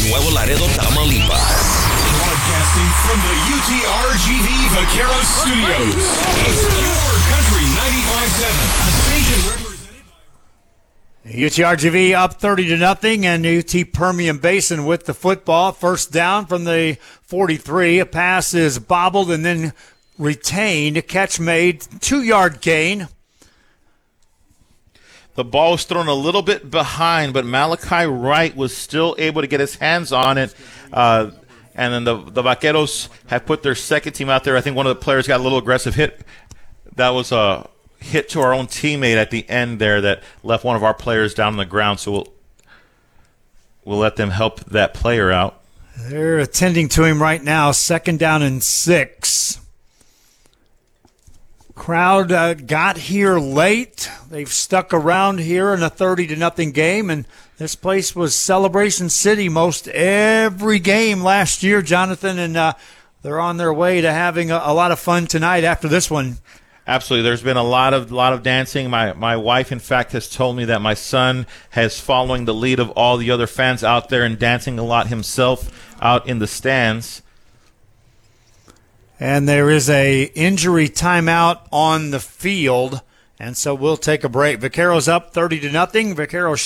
Nuevo Laredo, Tamaulipas. Broadcasting from the UTRGV Vaqueros Studios. It's your country 95.7. A station represented by UTRGV up 30-0, and UT Permian Basin with the football. First down from the 43. A pass is bobbled and then retained. A catch made. 2-yard gain. The ball was thrown a little bit behind, but Malachi Wright was still able to get his hands on it. And then the Vaqueros have put their second team out there. I think one of the players got a little aggressive hit. That was a hit to our own teammate at the end there that left one of our players down on the ground. So we'll let them help that player out. They're attending to him right now. 2nd down and 6. Crowd got here late. They've stuck around here in a 30-0 game, and this place was Celebration City most every game last year, Jonathan, and they're on their way to having a lot of fun tonight after this one. Absolutely. There's been a lot of dancing. My wife, in fact, has told me that my son has following the lead of all the other fans out there and dancing a lot himself out in the stands. And there is a injury timeout on the field, and so we'll take a break. Vaqueros up 30-0. Vaqueros